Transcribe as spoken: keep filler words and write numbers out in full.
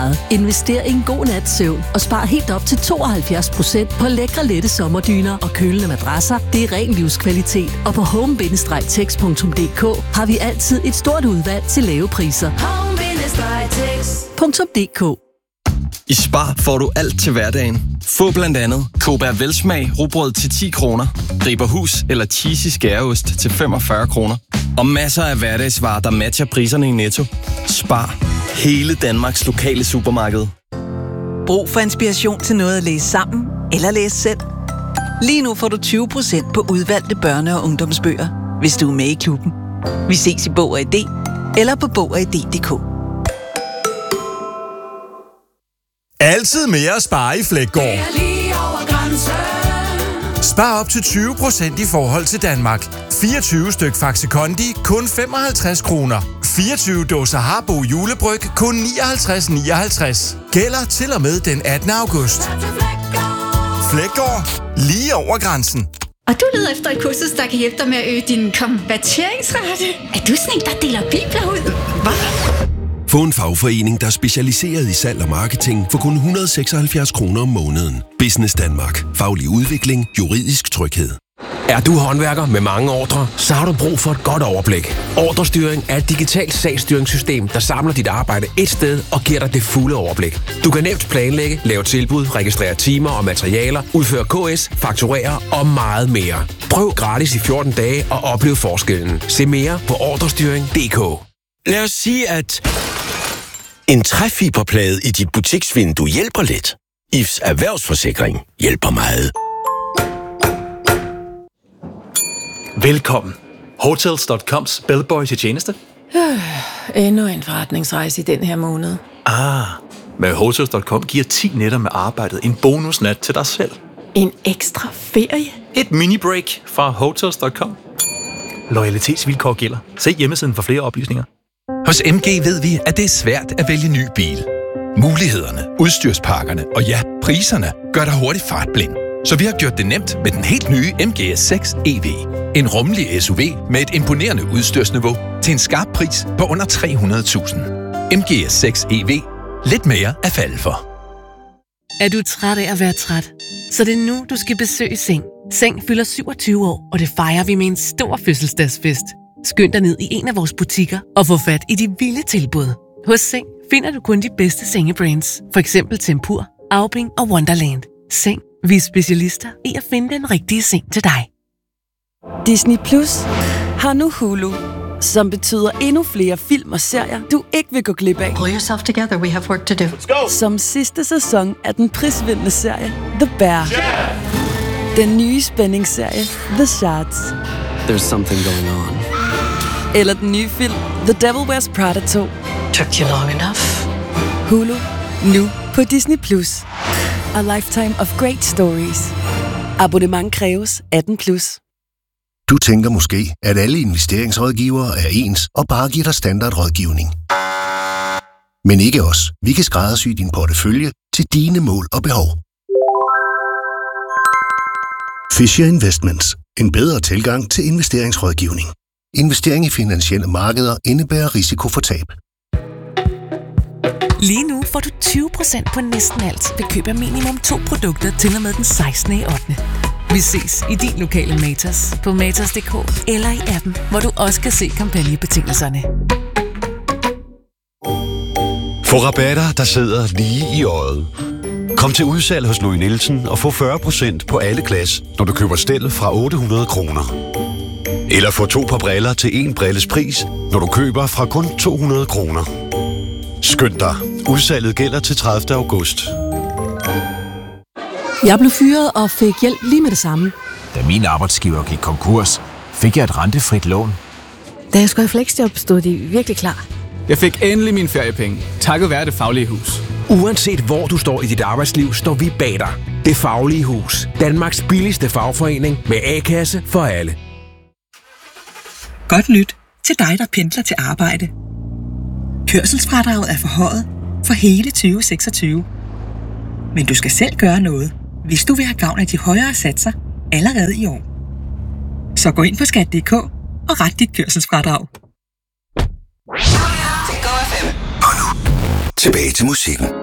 meget. Invester i en god nats søvn og spar helt op til tooghalvfjerds procent på lækre, lette sommerdyner og kølende madrasser. Det er ren livskvalitet. Og på home bindestreg tex punktum d k har vi altid et stort udvalg til lave priser. home bindestreg tex punktum d k. I Spar får du alt til hverdagen. Få blandt andet Kobær Velsmag rugbrød til ti kroner, Riberhus eller cheesy skæreost til femogfyrre kroner. Og masser af hverdagsvarer, der matcher priserne i Netto. Spar. Hele Danmarks lokale supermarked. Brug for inspiration til noget at læse sammen eller læse selv. Lige nu får du tyve procent på udvalgte børne- og ungdomsbøger, hvis du er med i klubben. Vi ses i Bog og I D eller på bog og i d punktum d k. Altid mere at spare i Fleggaard. Spar op til tyve procent i forhold til Danmark. fireogtyve styk Faxe Kondi, kun femoghalvtreds kroner. fireogtyve dåser Harbo julebryg, kun nioghalvtreds nioghalvtreds. Gælder til og med den attende august. Fleggaard. Lige over grænsen. Og du leder efter et kursus, der kan hjælpe dig med at øge din konverteringsrate. Er du sådan en, der deler bibler ud? Hvad? Få en fagforening, der er specialiseret i salg og marketing for kun et hundrede og seksoghalvfjerds kroner om måneden. Business Danmark. Faglig udvikling. Juridisk tryghed. Er du håndværker med mange ordrer, så har du brug for et godt overblik. Ordrestyring er et digitalt sagsstyringssystem, der samler dit arbejde et sted og giver dig det fulde overblik. Du kan nemt planlægge, lave tilbud, registrere timer og materialer, udføre K S, fakturere og meget mere. Prøv gratis i fjorten dage og oplev forskellen. Se mere på ordrestyring punktum d k. Lad os sige, at en træfiberplade i dit butiksvindue hjælper lidt. I F's erhvervsforsikring hjælper meget. Velkommen. Hotels punktum coms bellboy til tjeneste. Øh, endnu en forretningsrejse i den her måned. Ah, med Hotels punktum com giver ti nætter med arbejdet en bonusnat til dig selv. En ekstra ferie? Et mini-break fra Hotels punktum com. Loyalitetsvilkår gælder. Se hjemmesiden for flere oplysninger. Hos M G ved vi, at det er svært at vælge ny bil. Mulighederne, udstyrspakkerne og ja, priserne gør dig hurtigt fartblind. Så vi har gjort det nemt med den helt nye M G S seks E V. En rummelig S U V med et imponerende udstyrsniveau til en skarp pris på under tre hundrede tusind. M G S seks E V. Lidt mere at falde for. Er du træt af at være træt? Så det er nu, du skal besøge Seng. Seng fylder syvogtyve år, og det fejrer vi med en stor fødselsdagsfest. Skynd dig ned i en af vores butikker og få fat i de vilde tilbud. Hos Seng finder du kun de bedste sengebrands. For eksempel Tempur, Aubing og Wonderland. Seng. Vi er specialister i at finde den rigtige seng til dig. Disney Plus har nu Hulu, som betyder endnu flere film og serier, du ikke vil gå glip af. Pull yourself together, we have work to do. Let's go! Som sidste sæson af den prisvindende serie The Bear. Yeah! Den nye spændingsserie The Shards. There's something going on. Eller den nye film The Devil Wears Prada to. Took you long enough. Hulu. Nu på Disney Plus. A lifetime of great stories. Abonnement kræves atten plus. Du tænker måske, at alle investeringsrådgivere er ens og bare giver dig standardrådgivning. Men ikke os. Vi kan skræddersy din portefølje til dine mål og behov. Fisher Investments. En bedre tilgang til investeringsrådgivning. Investering i finansielle markeder indebærer risiko for tab. Lige nu får du tyve procent på næsten alt ved køb af minimum to produkter til og med den sekstende ottende Vi ses i din lokale Matas på matas punktum d k eller i appen, hvor du også kan se kampagnebetingelserne. Få rabatter, der sidder lige i øjet. Kom til udsalg hos Louis Nielsen og få fyrre procent på alle glas, når du køber stel fra otte hundrede kroner. Eller få to par briller til en brilles pris, når du køber fra kun to hundrede kroner. Skynd dig. Udsalget gælder til tredivte august. Jeg blev fyret og fik hjælp lige med det samme. Da min arbejdsgiver gik konkurs, fik jeg et rentefrit lån. Da jeg skulle have fleksjob, stod de virkelig klar. Jeg fik endelig mine feriepenge, takket være Det Faglige Hus. Uanset hvor du står i dit arbejdsliv, står vi bag dig. Det Faglige Hus. Danmarks billigste fagforening med A-kasse for alle. Godt nyt til dig, der pendler til arbejde. Kørselsfradraget er forhøjet for hele tyve seksogtyve. Men du skal selv gøre noget, hvis du vil have gavn af de højere satser allerede i år. Så gå ind på skat punktum d k og ret dit kørselsfradrag. Tilbage til musikken.